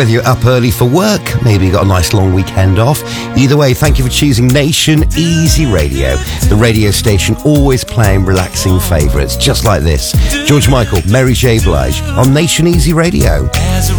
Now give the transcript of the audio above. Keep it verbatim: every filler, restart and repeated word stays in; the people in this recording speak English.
whether you're up early for work, maybe you got a nice long weekend off. Either way, thank you for choosing Nation Easy Radio, the radio station always playing relaxing favourites, just like this. George Michael, Mary J. Blige on Nation Easy Radio. As